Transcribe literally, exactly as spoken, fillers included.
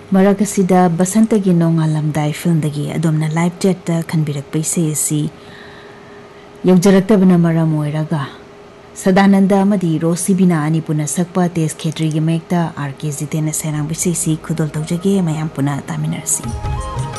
मरकसिदा बसंतगी नोंगालमदाई फिल्मदगी अदोमना live chat खनबिरक पैसे सी यौजरक्तबना मरम ओइरगा सदानंदा अमदी रोसिबिना अनि पुना सकपा तेज खेत्री गे मेक्ता आर के जितेन सेनांग पैसे सी खुदोल तौजगे मयाम पुना तामिनरसी।